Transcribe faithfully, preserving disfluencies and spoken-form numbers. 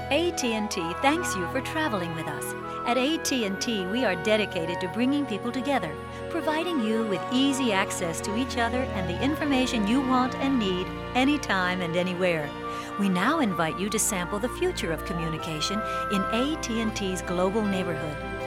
A T and T thanks you for traveling with us. At A T and T, we are dedicated to bringing people together, providing you with easy access to each other and the information you want and need anytime and anywhere. We now invite you to sample the future of communication in A T and T's global neighborhood.